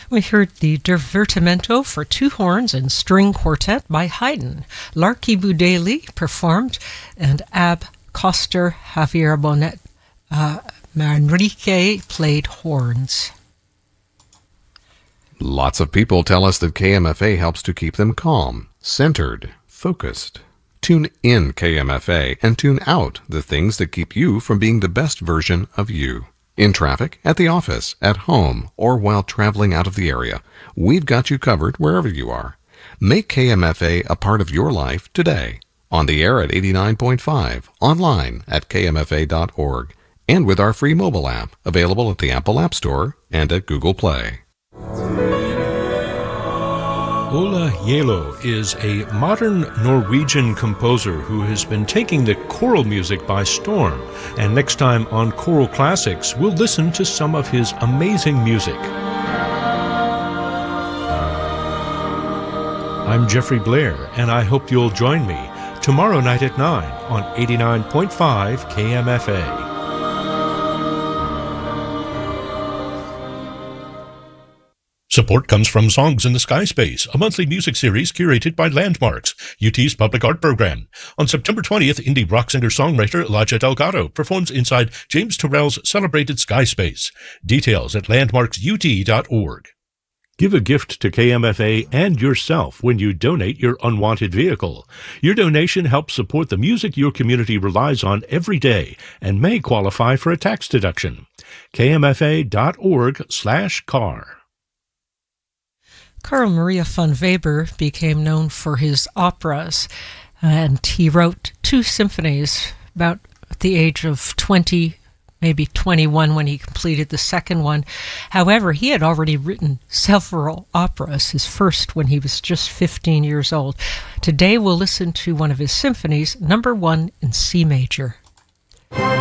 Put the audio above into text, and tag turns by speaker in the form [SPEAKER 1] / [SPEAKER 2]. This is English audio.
[SPEAKER 1] We heard the Divertimento for two horns and string quartet by Haydn. Larky Budeli performed, and Ab Coster, Javier Bonet, Manrique played horns.
[SPEAKER 2] Lots of people tell us that KMFA helps to keep them calm, centered, focused. Tune in KMFA and tune out the things that keep you from being the best version of you. In traffic, at the office, at home, or while traveling out of the area, we've got you covered wherever you are. Make KMFA a part of your life today. On the air at 89.5, online at kmfa.org, and with our free mobile app, available at the Apple App Store and at Google Play.
[SPEAKER 3] Ola Yelo is a modern Norwegian composer who has been taking the choral music by storm. And next time on Choral Classics, we'll listen to some of his amazing music. I'm Jeffrey Blair, and I hope you'll join me tomorrow night at 9 on 89.5 KMFA. Support comes from Songs in the Sky Space, a monthly music series curated by Landmarks, UT's public art program. On September 20th, indie rock singer-songwriter Elijah Delgado performs inside James Turrell's celebrated Sky Space. Details at landmarksut.org. Give a gift to KMFA and yourself when you donate your unwanted vehicle. Your donation helps support the music your community relies on every day and may qualify for a tax deduction. KMFA.org/car.
[SPEAKER 1] Carl Maria von Weber became known for his operas, and he wrote 2 symphonies about at the age of 20, maybe 21 when he completed the second one. However, he had already written several operas, his first when he was just 15 years old. Today we'll listen to one of his symphonies, number 1 in C major.